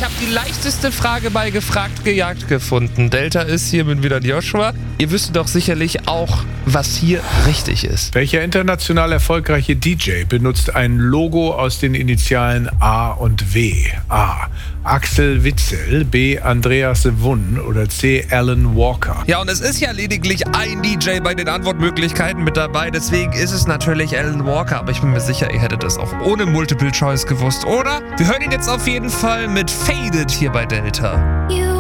Ich habe die leichteste Frage bei Gefragt gejagt gefunden. Delta ist hier mit wieder Joshua. Ihr wisst doch sicherlich auch, was hier richtig ist. Welcher international erfolgreiche DJ benutzt ein Logo aus den Initialen A und W? A. Axel Witzel, B. Andreas Wunn oder C. Alan Walker. Ja, und es ist ja lediglich ein DJ bei den Antwortmöglichkeiten mit dabei. Deswegen ist es natürlich Alan Walker. Aber ich bin mir sicher, ihr hättet das auch ohne Multiple Choice gewusst, oder? Wir hören ihn jetzt auf jeden Fall mit Faded hier bei Delta.